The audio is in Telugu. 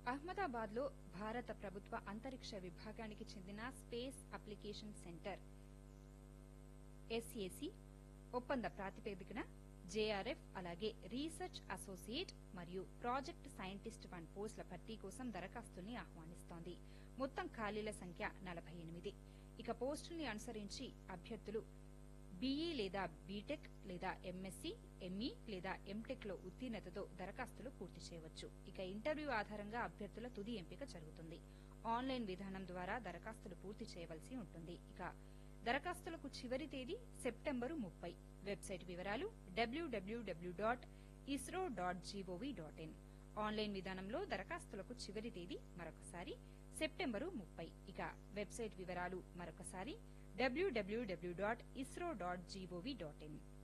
అహ్మదాబాద్లో భారత ప్రభుత్వ అంతరిక్ష విభాగానికి చెందిన స్పేస్ అప్లికేషన్ సెంటర్ ఎస్ఏసి ఒప్పంద ప్రాతిపదికన జేఆర్ఎఫ్ అలాగే రీసెర్చ్ అసోసియేట్ మరియు ప్రాజెక్ట్ సైంటిస్ట్ 1 పోస్టుల భర్తీ కోసం దరఖాస్తుల్ని ఆహ్వానిస్తోంది. మొత్తం ఖాళీల సంఖ్య 48. ఇక పోస్టుల్ని అనుసరించి అభ్యర్థులు బీఈ లేదా బీటెక్ లేదా ఎంఎస్సీ, ఎంఈ లేదా ఎంటెక్ లో ఉత్తీర్ణతతో దరఖాస్తులు పూర్తి చేయవచ్చు. ఇక ఇంటర్వ్యూ ఆధారంగా అభ్యర్థుల తుది ఎంపిక జరుగుతుంది. ఆన్లైన్ విధానం ద్వారా దరఖాస్తులు పూర్తి చేయవలసి ఉంటుంది. ఇక దరఖాస్తులకు చివరి తేదీ సెప్టెంబరు 30. వెబ్సైట్ వివరాలు www.isro.gov.in. ఆన్లైన్ విధానంలో దరఖాస్తులకు చివరి తేదీ మరొకసారి సెప్టెంబరు 30. ఇక వెబ్సైట్ వివరాలు మరొకసారి www.isro.gov.in.